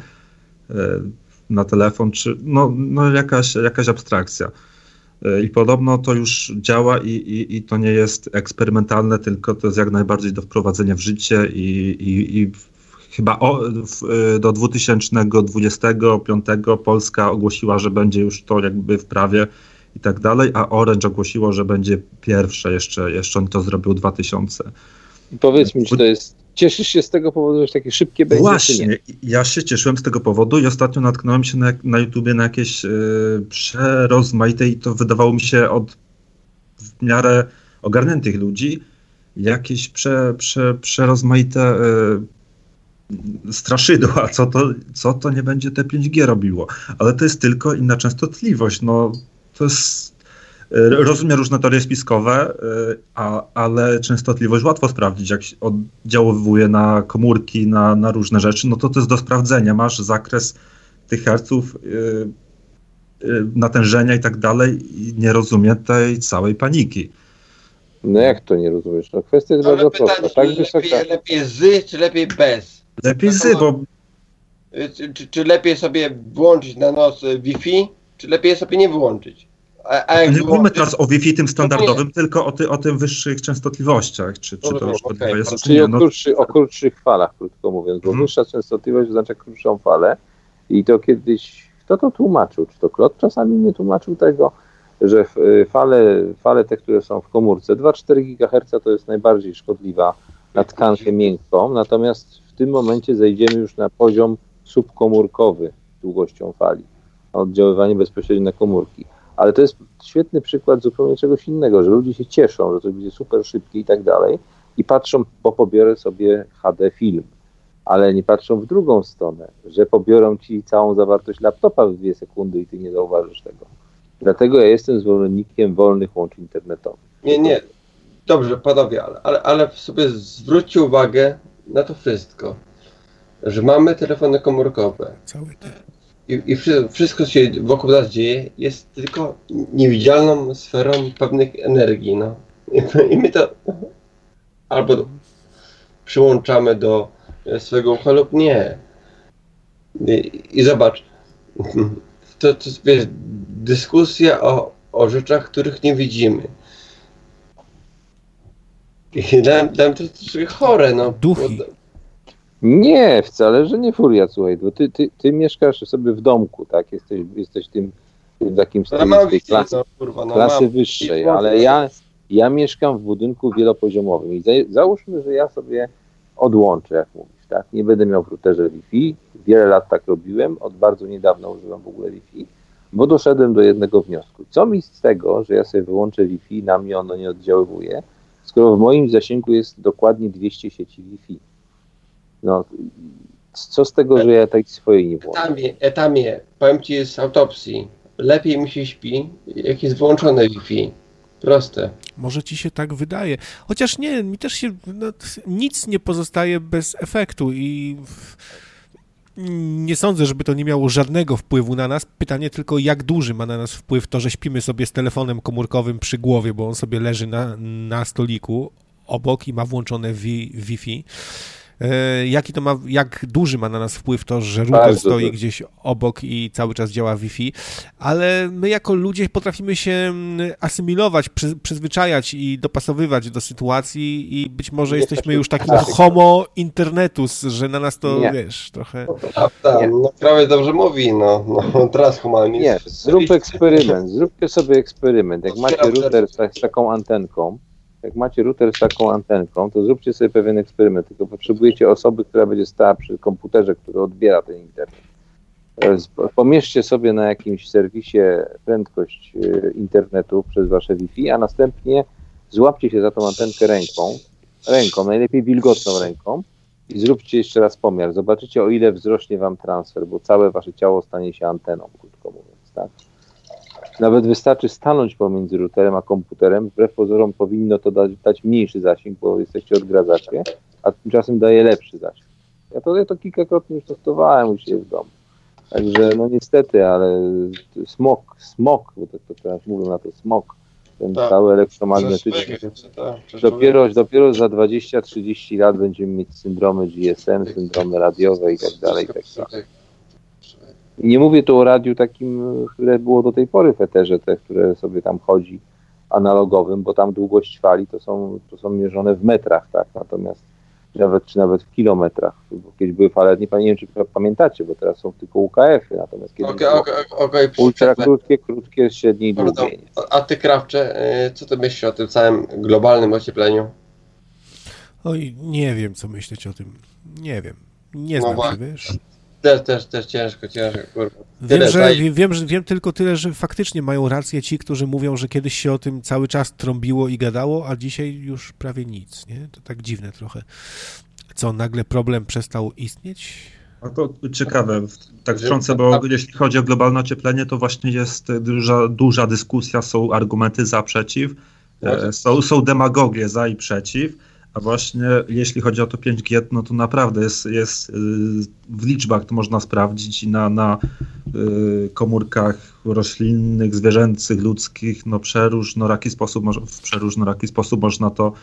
S4: na telefon, czy no, no jakaś, jakaś abstrakcja. I podobno to już działa i, i, i to nie jest eksperymentalne, tylko to jest jak najbardziej do wprowadzenia w życie i, i, i chyba o, w, do dwa tysiące dwudziestego piątego Polska ogłosiła, że będzie już to jakby w prawie i tak dalej, a Orange ogłosiło, że będzie pierwsze, jeszcze, jeszcze on to zrobił dwa tysiące.
S2: Powiedz mi, czy to jest, cieszysz się z tego powodu, że takie szybkie będzie?
S4: Właśnie, ja się cieszyłem z tego powodu i ostatnio natknąłem się na, na YouTubie na jakieś yy, przerozmaite i to wydawało mi się od w miarę ogarniętych ludzi jakieś prze, prze, przerozmaite yy, straszydła, co to, co to nie będzie te pięć G robiło. Ale to jest tylko inna częstotliwość. No, to jest... Rozumiem różne teorie spiskowe, a, ale częstotliwość łatwo sprawdzić, jak się oddziaływuje na komórki, na, na różne rzeczy, no to to jest do sprawdzenia. Masz zakres tych herców, yy, yy, natężenia i tak dalej i nie rozumiem tej całej paniki.
S2: No jak to nie rozumiesz? No kwestia jest ale bardzo
S1: pytanie,
S2: prosta. Tak
S1: lepiej,
S2: wysoka...
S1: lepiej z, czy lepiej bez?
S4: Lepiej z, bo...
S1: Czy, czy, czy lepiej sobie włączyć na noc Wi-Fi, czy lepiej sobie nie wyłączyć? A, a jak
S4: nie
S1: było...
S4: mówimy teraz o Wi-Fi tym standardowym, tylko o, ty, o tym wyższych częstotliwościach, czy, czy to już
S1: okay.
S4: poddaje jest,
S2: Czyli o, krótszy, o krótszych falach, krótko mówiąc, bo hmm. wyższa częstotliwość oznacza krótszą falę i to kiedyś, kto to tłumaczył? Czy to Klot czasami nie tłumaczył tego, że fale, fale te, które są w komórce, dwa przecinek cztery gigaherca to jest najbardziej szkodliwa na tkankę miękką, natomiast w tym momencie zejdziemy już na poziom subkomórkowy długością fali, oddziaływanie bezpośrednio na komórki. Ale to jest świetny przykład zupełnie czegoś innego, że ludzie się cieszą, że to będzie super szybkie i tak dalej i patrzą, bo pobiorę sobie H D film, ale nie patrzą w drugą stronę, że pobiorą ci całą zawartość laptopa w dwie sekundy i ty nie zauważysz tego. Dlatego ja jestem zwolennikiem wolnych łączy internetowych. Nie,
S1: nie, dobrze panowie, ale, ale, ale sobie zwróćcie uwagę na to wszystko, że mamy telefony komórkowe.
S3: Cały ten.
S1: I, I wszystko, co się wokół nas dzieje, jest tylko niewidzialną sferą pewnych energii, no. I, i my to albo przyłączamy do swojego ucha lub nie. I, i zobacz, to, to wiesz, dyskusja o, o rzeczach, których nie widzimy. I dałem, dałem to troszkę chore, no.
S3: Duchy.
S2: Nie, wcale, że nie furiat, słuchaj, bo ty, ty, ty mieszkasz sobie w domku, tak? Jesteś, jesteś tym, tym takim z tej, z tej klasy, no, kurwa, no, klasy wyższej, ale ja, ja mieszkam w budynku wielopoziomowym i za, załóżmy, że ja sobie odłączę, jak mówisz, tak? Nie będę miał w routerze Wi-Fi, wiele lat tak robiłem, od bardzo niedawna używam w ogóle Wi-Fi, bo doszedłem do jednego wniosku. Co mi z tego, że ja sobie wyłączę Wi-Fi, na mnie ono nie oddziaływuje, skoro w moim zasięgu jest dokładnie dwieście sieci Wi-Fi. No, co z tego, że ja tak swojej nie włączę?
S1: Etamie, etamie, powiem ci z autopsji, lepiej mi się śpi, jak jest włączone Wi-Fi. Proste.
S3: Może ci się tak wydaje. Chociaż nie, mi też się no, nic nie pozostaje bez efektu i nie sądzę, żeby to nie miało żadnego wpływu na nas. Pytanie tylko, jak duży ma na nas wpływ to, że śpimy sobie z telefonem komórkowym przy głowie, bo on sobie leży na, na stoliku obok i ma włączone wi- Wi-Fi. E, jaki to ma, jak duży ma na nas wpływ to, że router
S2: Bardzo
S3: stoi
S2: duży.
S3: gdzieś obok i cały czas działa Wi-Fi, ale my jako ludzie potrafimy się asymilować, przy, przyzwyczajać i dopasowywać do sytuacji i być może
S2: Nie
S3: jesteśmy
S2: jesteśmy
S3: już takim
S2: tak.
S3: homo internetus, że na nas to,
S2: Nie.
S3: wiesz, trochę...
S1: Prawda,
S2: Nie.
S1: no krawiec dobrze mówi, no, no transhumanizm.
S2: Nie, zrób eksperyment, zróbcie sobie eksperyment. Jak macie router z, tak- z taką antenką, jak macie router z taką antenką, to zróbcie sobie pewien eksperyment, tylko potrzebujecie osoby, która będzie stała przy komputerze, który odbiera ten internet. E, z- Pomierzcie sobie na jakimś serwisie prędkość e, internetu przez wasze Wi-Fi, a następnie złapcie się za tą antenkę ręką, ręką, najlepiej wilgotną ręką i zróbcie jeszcze raz pomiar. Zobaczycie, o ile wzrośnie wam transfer, bo całe wasze ciało stanie się anteną, krótko mówiąc, tak? Nawet wystarczy stanąć pomiędzy routerem a komputerem. Wbrew pozorom powinno to dać, dać mniejszy zasięg, bo jesteście odgradzacie, a tymczasem daje lepszy zasięg. Ja to, ja to kilkakrotnie już testowałem u siebie w domu. Także no niestety, ale smog, smog, bo tak to teraz mówią na to smog, ten
S1: Tak.
S2: cały elektromagnetyczny. Dopiero, dopiero za dwadzieścia trzydzieści lat będziemy mieć syndromy G S M, syndromy radiowe i tak dalej, i tak dalej. I nie mówię tu o radiu takim, które było do tej pory w eterze, te, które sobie tam chodzi analogowym, bo tam długość fali to są, to są mierzone w metrach, tak, natomiast nawet, czy nawet w kilometrach, bo kiedyś były fale, nie pamiętam, czy pamiętacie, bo teraz są tylko U K F-y, natomiast kiedyś
S1: Okej,
S2: było
S1: okej, okej.
S2: ultra krótkie, krótkie, średnie i
S1: Pardon.
S2: długie.
S1: A ty, Krawcze, y, co ty myślisz o tym całym globalnym ociepleniu?
S3: Oj, nie wiem, co myśleć o tym. Nie wiem. Nie
S1: No
S3: znam się,
S1: właśnie.
S3: wiesz.
S1: Też, też, też ciężko, ciężko, kurwa.
S3: Wiem,
S1: Tyle,
S3: że,
S1: daj-
S3: wiem, wiem, że wiem tylko tyle, że faktycznie mają rację ci, którzy mówią, że kiedyś się o tym cały czas trąbiło i gadało, a dzisiaj już prawie nic, nie? To tak dziwne trochę. Co, nagle problem przestał istnieć?
S4: A to ciekawe, tak
S1: Że-
S4: wtrącę, bo jeśli chodzi o globalne ocieplenie, to właśnie jest duża, duża dyskusja, są argumenty za, przeciw, e, są, są demagogie za i przeciw, a właśnie jeśli chodzi o to pięć G, no to naprawdę jest, jest y, w liczbach to można sprawdzić i na, na y, komórkach roślinnych, zwierzęcych, ludzkich, no przeróżnoraki sposób, moż- w przeróżnoraki sposób można to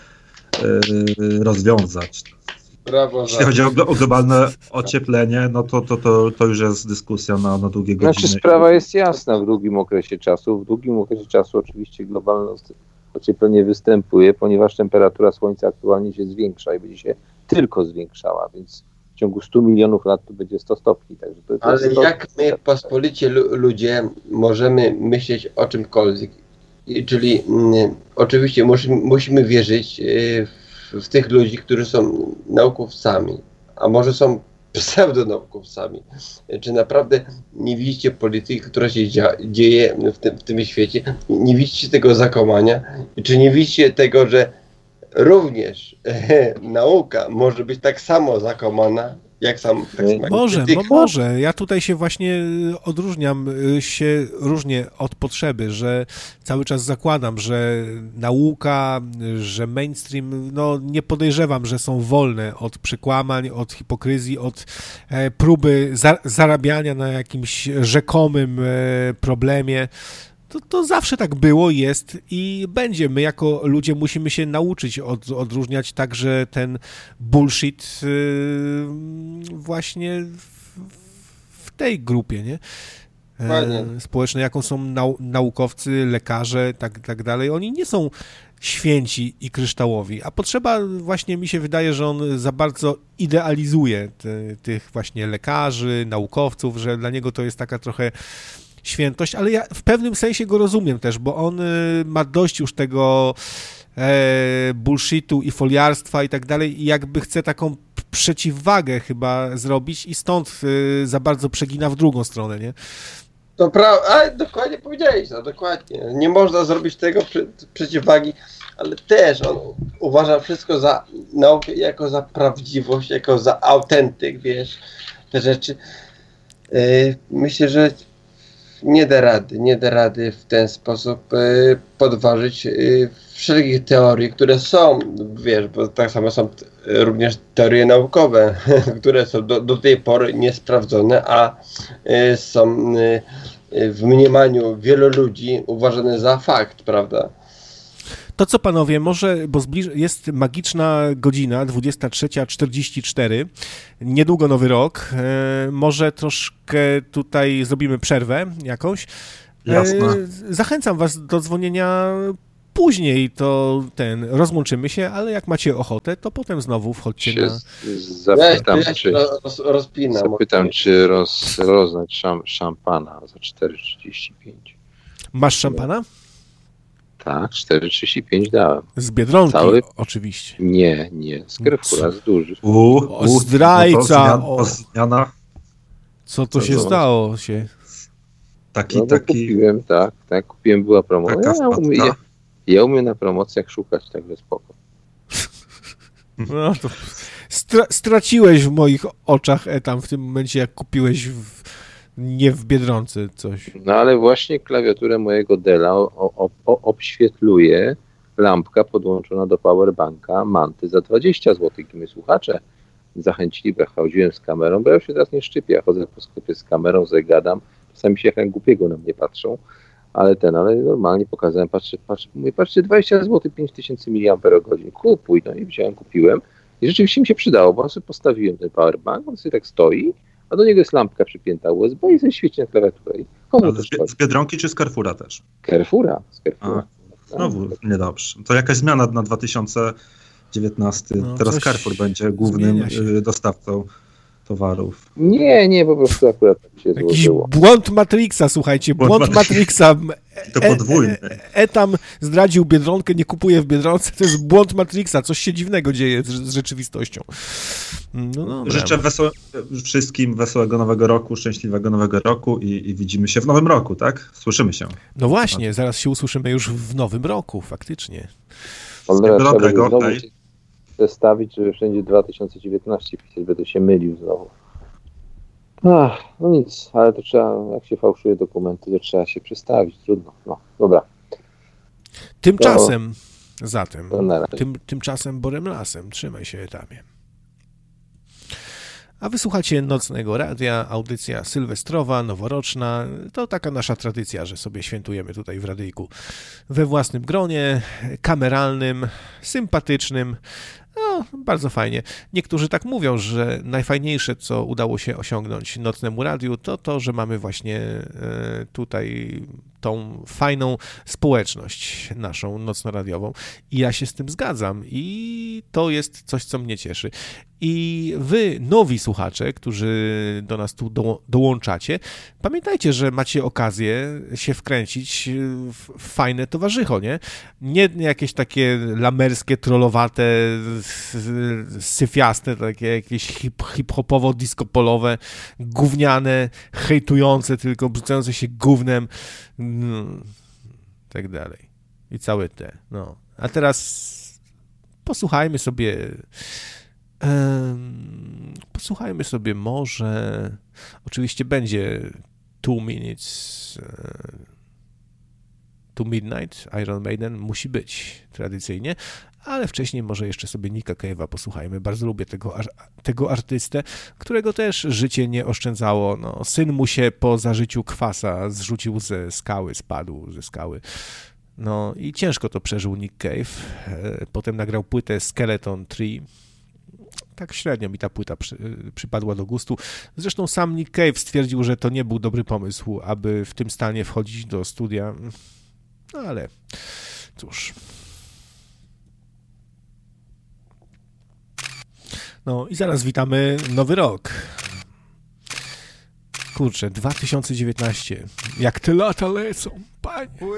S4: y, rozwiązać.
S1: Brawo,
S4: Jeśli chodzi o, glo- o globalne ocieplenie, no to, to, to, to już jest dyskusja na, na długie godziny.
S2: Znaczy sprawa jest jasna w długim okresie czasu. W długim okresie czasu oczywiście globalne ocieplenie występuje, ponieważ temperatura Słońca aktualnie się zwiększa i będzie się tylko zwiększała, więc w ciągu stu milionów lat to będzie sto stopni. Także to, to
S1: Ale
S2: jest
S1: jak my, pospolicie lu- ludzie, możemy myśleć o czymkolwiek? I- Czyli mm, oczywiście musimy, musimy wierzyć y, w, w tych ludzi, którzy są naukowcami, a może są pseudonaukowcami. Czy naprawdę nie widzicie polityki, która się dzia- dzieje w tym, w tym świecie? Nie widzicie tego zakłamania? Czy nie widzicie tego, że również e, nauka może być tak samo zakłamana, jak sam tak samo jak
S3: Może,
S1: polityka?
S3: mo, może. Ja tutaj się właśnie odróżniam y, się różnie od potrzeby, że cały czas zakładam, że nauka, y, że mainstream, no nie podejrzewam, że są wolne od przekłamań, od hipokryzji, od e, próby za, zarabiania na jakimś rzekomym e, problemie. To, to zawsze tak było, jest i będzie. My jako ludzie musimy się nauczyć od, odróżniać także ten bullshit yy, właśnie w, w tej grupie, nie?
S1: Fajnie.
S3: E, społecznej, jaką są nau, naukowcy, lekarze, tak, tak dalej. Oni nie są święci i kryształowi, a potrzeba właśnie mi się wydaje, że on za bardzo idealizuje te, tych właśnie lekarzy, naukowców, że dla niego to jest taka trochę świętość, ale ja w pewnym sensie go rozumiem też, bo on y, ma dość już tego e, bullshitu i foliarstwa i tak dalej i jakby chce taką p- przeciwwagę chyba zrobić i stąd y, za bardzo przegina w drugą stronę, nie?
S1: To prawda, ale dokładnie powiedziałeś, no dokładnie. Nie można zrobić tego przy, przeciwwagi, ale też on uważa wszystko za naukę, jako za prawdziwość, jako za autentyk, wiesz, te rzeczy. Yy, myślę, że nie da rady, nie da rady w ten sposób y, podważyć y, wszelkich teorii, które są, wiesz, bo tak samo są t- również teorie naukowe, które są do, do tej pory niesprawdzone, a y, są y, y, w mniemaniu wielu ludzi uważane za fakt, prawda?
S3: To co panowie, może, bo zbliż- jest magiczna godzina, dwudziesta trzecia czterdzieści cztery, niedługo nowy rok, e, może troszkę tutaj zrobimy przerwę jakąś. E,
S4: Jasne.
S3: Zachęcam was do dzwonienia później, to ten, rozłączymy się, ale jak macie ochotę, to potem znowu wchodźcie
S2: Się
S3: na...
S2: z- zapytam,
S1: ja, ja
S2: czy,
S1: roz, rozpinam.
S2: zapytam, czy roz, roznać szam, szampana za cztery trzydzieści pięć.
S3: Masz szampana?
S2: Tak, cztery trzydzieści pięć dałem.
S3: Z Biedronki
S2: Cały?
S3: oczywiście.
S2: Nie, nie, z Carrefoura, z dużych.
S4: U,
S3: O, zdrajca,
S4: No
S3: o.
S4: to zmiana, to zmiana.
S3: Co to
S4: Co
S3: się
S4: to?
S3: stało się?
S4: Taki,
S2: No bo
S4: taki,
S2: kupiłem, tak, tak, kupiłem, była promocja.
S4: taka
S2: Ja umiem, ja,
S4: wpadka.
S2: ja umiem na promocjach szukać, także spoko.
S3: No to stra- straciłeś w moich oczach etam w tym momencie, jak kupiłeś w, nie w Biedronce coś.
S2: No ale właśnie klawiaturę mojego Della o, o, o, obświetluje lampka podłączona do powerbanka Manty za dwadzieścia złotych. I my słuchacze zachęcili, bo ja chodziłem z kamerą, bo ja już się teraz nie szczypię, ja chodzę po sklepie z kamerą, zagadam, czasami się jak głupiego na mnie patrzą, ale ten, ale normalnie pokazałem, patrzę, patrzę, mówię, patrzcie, dwadzieścia złotych, pięć tysięcy miliamperogodzin, kupuj, no i wziąłem, kupiłem i rzeczywiście mi się przydało, bo ja sobie postawiłem ten powerbank, on sobie tak stoi, a do niego jest lampka przypięta U S B i sobie świeci na klawiaturę. I komu
S4: Ale
S2: to
S4: z,
S2: szkodzi?
S4: z Biedronki czy z Carrefoura też?
S2: Carrefoura, z Carrefoura.
S4: A, znowu niedobrze. To jakaś zmiana na dwa tysiące dziewiętnasty.
S3: No,
S4: Teraz
S3: coś
S4: Carrefour będzie głównym
S3: zmienia się.
S4: y, dostawcą towarów.
S2: Nie, nie, po prostu akurat tak się
S3: Jakiś
S2: złożyło.
S3: błąd Matrixa, słuchajcie,
S4: Błąd
S3: błąd Matrixa.
S4: To podwójny.
S3: E, e, Etam zdradził Biedronkę, nie kupuje w Biedronce, to jest błąd Matrixa, coś się dziwnego dzieje z, z rzeczywistością. No, dobra.
S4: Życzę wesołe, wszystkim wesołego nowego roku, szczęśliwego nowego roku i, i widzimy się w nowym roku, tak? Słyszymy się.
S3: No właśnie, zaraz się usłyszymy już w nowym roku, faktycznie.
S2: Cholera, trzeba będzie
S4: dobrego,
S2: znowu
S4: hej.
S2: się przestawić, żeby wszędzie dwa tysiące dziewiętnaście pisać, będę się mylił znowu. Ach, no nic, ale to trzeba, jak się fałszuje dokumenty, to trzeba się przestawić, trudno. No, dobra,
S3: Tymczasem, zatem,
S2: to na razie.
S3: tym, tymczasem Borem Lasem, trzymaj się Etamie. A wysłuchacie Nocnego Radia, audycja sylwestrowa, noworoczna. To taka nasza tradycja, że sobie świętujemy tutaj w radyjku we własnym gronie, kameralnym, sympatycznym. No, bardzo fajnie. Niektórzy tak mówią, że najfajniejsze, co udało się osiągnąć Nocnemu Radiu, to to, że mamy właśnie e, tutaj tą fajną społeczność naszą nocnoradiową. I ja się z tym zgadzam i to jest coś, co mnie cieszy. I wy, nowi słuchacze, którzy do nas tu do, dołączacie, pamiętajcie, że macie okazję się wkręcić w fajne towarzycho, nie? Nie jakieś takie lamerskie, trollowate, syfiaste, takie jakieś hip, hip-hopowo-disco-polowe, gówniane, hejtujące, tylko brzucające się gównem, no, tak dalej. I całe te, no. A teraz posłuchajmy sobie um, posłuchajmy sobie może, oczywiście będzie two minutes uh, to midnight, Iron Maiden musi być tradycyjnie, ale wcześniej może jeszcze sobie Nicka Cave'a posłuchajmy. Bardzo lubię tego, tego artystę, którego też życie nie oszczędzało. No, syn mu się po zażyciu kwasa zrzucił ze skały, spadł ze skały. No i ciężko to przeżył Nick Cave. Potem nagrał płytę Skeleton Tree. Tak średnio mi ta płyta przy, przypadła do gustu. Zresztą sam Nick Cave stwierdził, że to nie był dobry pomysł, aby w tym stanie wchodzić do studia. No ale cóż. No i zaraz witamy nowy rok. Kurczę, dwa tysiące dziewiętnasty. Jak te lata lecą, panie.